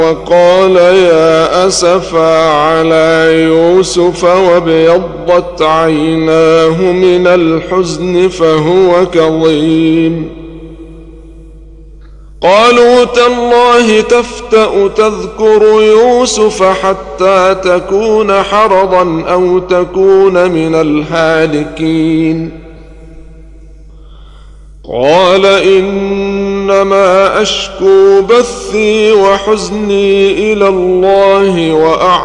وقال يا أسفا على يوسف وابيضت عيناه من الحزن فهو كظيم. قالوا تالله تفتأ تذكر يوسف حتى تكون حرضا أو تكون من الهالكين. قال إنما أشكو بثي وحزني إلى الله